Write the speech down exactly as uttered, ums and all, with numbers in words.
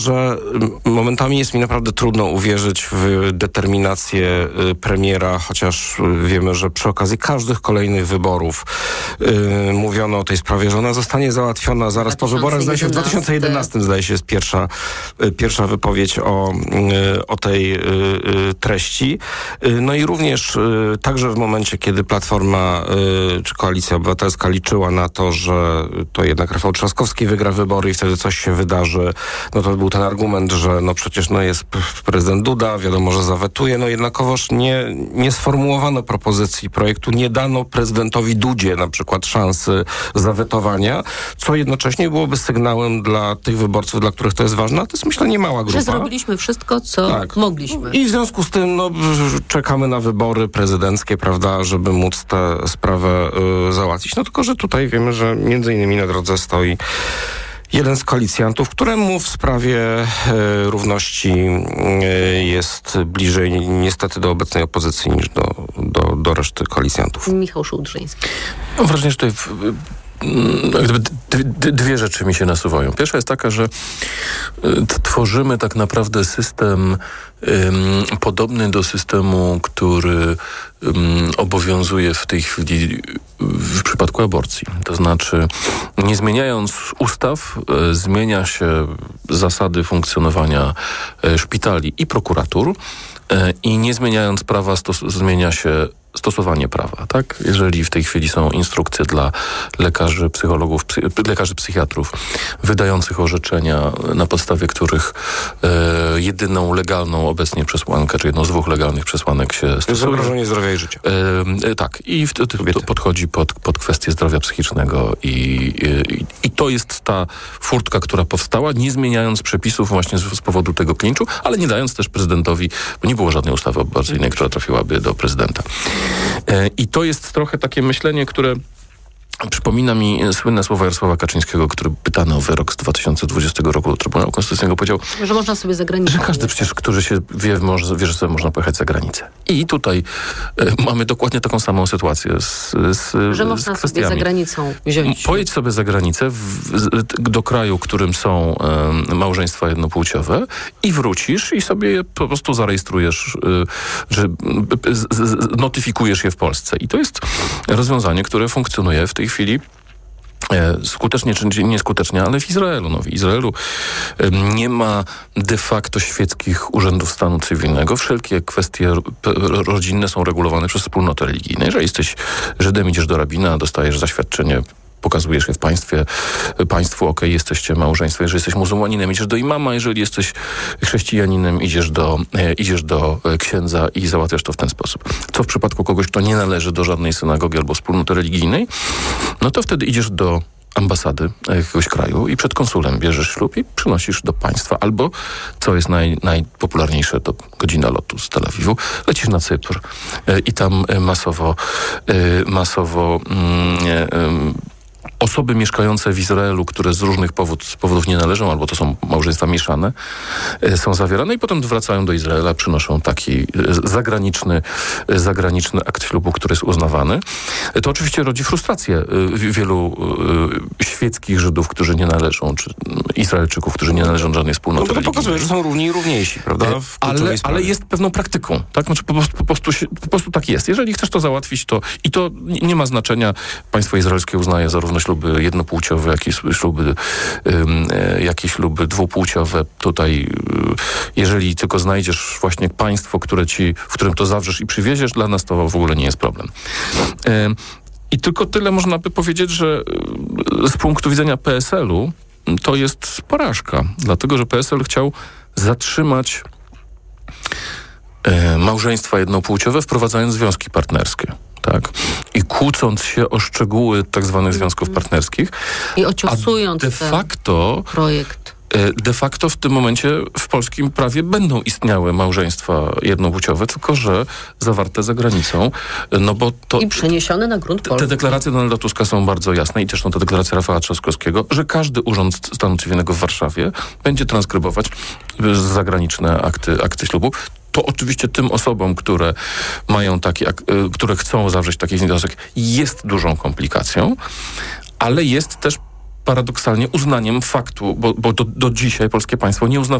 że momentami jest mi naprawdę trudno uwierzyć w determinację premiera, chociaż wiemy, że przy okazji każdych kolejnych wyborów yy, mówiono o tej sprawie, że ona zostanie załatwiona zaraz po wyborach. Zdaje się, w dwa tysiące jedenastym zdaje się jest pierwsza, yy, pierwsza wypowiedź o, yy, o tej yy, treści. Yy, no i również yy, także w momencie, kiedy Platforma yy, czy Koalicja Obywatelska liczyła na to, że to jednak Rafał Trzaskowski wygra wybory i wtedy coś się wydarzy, no to był ten argument, że no przecież no jest prezydent Duda, wiadomo, że zawetuje, no jednakowoż nie, nie sformułowano propozycji projektu, nie dano prezydentowi Dudzie na przykład szansy zawetowania, co jednocześnie byłoby sygnałem dla tych wyborców, dla których to jest ważne, a to jest, myślę, niemała grupa. Że zrobiliśmy wszystko, co tak. mogliśmy. I w związku z tym no, czekamy na wybory prezydenckie, prawda, żeby móc tę sprawę y, załatwić. No tylko, że tutaj wiemy, że między innymi na drodze stoi jeden z koalicjantów, któremu w sprawie e, równości e, jest bliżej niestety do obecnej opozycji niż do, do, do reszty koalicjantów. Michał Szułdrzyński. Mam wrażenie, że tutaj w, gdyby d- dwie rzeczy mi się nasuwają. Pierwsza jest taka, że t- tworzymy tak naprawdę system ym, podobny do systemu, który ym, obowiązuje w tej chwili w przypadku aborcji. To znaczy, nie zmieniając ustaw, y, zmienia się zasady funkcjonowania y, szpitali i prokuratur y, i nie zmieniając prawa stos- zmienia się stosowanie prawa, tak? Jeżeli w tej chwili są instrukcje dla lekarzy, psychologów, psy, lekarzy psychiatrów wydających orzeczenia, na podstawie których e, jedyną legalną obecnie przesłankę, czy jedną z dwóch legalnych przesłanek się stosuje. Zagrożenie zdrowia i życia. E, e, tak. I w, to, to podchodzi pod, pod kwestię zdrowia psychicznego i, i, i to jest ta furtka, która powstała, nie zmieniając przepisów właśnie z, z powodu tego klinczu, ale nie dając też prezydentowi, bo nie było żadnej ustawy aborcyjnej, która trafiłaby do prezydenta. I to jest trochę takie myślenie, które przypomina mi słynne słowa Jarosława Kaczyńskiego, który pytany o wyrok z dwa tysiące dwudziestego roku do Trybunału Konstytucyjnego powiedział, że można sobie za granicę. Że każdy przecież, który się wie, może, wie, że sobie można pojechać za granicę. I tutaj y, mamy dokładnie taką samą sytuację z, z Że można z kwestiami. sobie za granicą wziąć. Pojedź sobie za granicę w, w, do kraju, w którym są y, małżeństwa jednopłciowe i wrócisz i sobie je po prostu zarejestrujesz, y, że y, z, z, notyfikujesz je w Polsce. I to jest rozwiązanie, które funkcjonuje w tej chwili skutecznie czy nieskutecznie, ale w Izraelu. No, w Izraelu nie ma de facto świeckich urzędów stanu cywilnego. Wszelkie kwestie rodzinne są regulowane przez wspólnoty religijne. Jeżeli jesteś Żydem, idziesz do rabina, dostajesz zaświadczenie, pokazujesz je w państwie, państwu, okej, okay, jesteście małżeństwo. Jeżeli jesteś muzułmaninem, idziesz do imama. Jeżeli jesteś chrześcijaninem, idziesz do, e, idziesz do księdza i załatwiasz to w ten sposób. Co w przypadku kogoś, kto nie należy do żadnej synagogi albo wspólnoty religijnej, no to wtedy idziesz do ambasady jakiegoś kraju i przed konsulem bierzesz ślub i przynosisz do państwa. Albo, co jest naj, najpopularniejsze, to godzina lotu z Tel Awiwu, lecisz na Cypr e, i tam masowo e, masowo mm, e, osoby mieszkające w Izraelu, które z różnych powód, z powodów nie należą, albo to są małżeństwa mieszane, e, są zawierane i potem wracają do Izraela, przynoszą taki zagraniczny, zagraniczny akt ślubu, który jest uznawany. To oczywiście rodzi frustrację e, wielu e, świeckich Żydów, którzy nie należą, czy Izraelczyków, którzy nie należą do żadnej wspólnoty religijnej. No to pokazuje, że są równi i równiejsi, prawda? W ale, ale jest pewną praktyką, tak? Znaczy po prostu, po, prostu się, po prostu tak jest. Jeżeli chcesz to załatwić, to i to nie ma znaczenia. Państwo izraelskie uznaje zarówno śluby jednopłciowe, jak i śluby, um, jak i śluby dwupłciowe. Tutaj, jeżeli tylko znajdziesz właśnie państwo, które ci, w którym to zawrzesz i przywieziesz, dla nas to w ogóle nie jest problem. Um, I tylko tyle można by powiedzieć, że z punktu widzenia P S L-u to jest porażka, dlatego że P S L chciał zatrzymać e, małżeństwa jednopłciowe, wprowadzając związki partnerskie. Tak. I kłócąc się o szczegóły tak zwanych związków partnerskich. I ociosując a de facto, ten projekt. De facto w tym momencie w polskim prawie będą istniały małżeństwa jednopłciowe, tylko że zawarte za granicą. No bo to, I przeniesione na grunt polski. Te deklaracje Donalda Tuska są bardzo jasne i też są te deklaracje Rafała Trzaskowskiego, że każdy urząd stanu cywilnego w Warszawie będzie transkrybować zagraniczne akty, akty ślubu. To oczywiście tym osobom, które mają takie, które chcą zawrzeć taki związek, jest dużą komplikacją, ale jest też paradoksalnie uznaniem faktu, bo, bo do, do dzisiaj polskie państwo nie uzna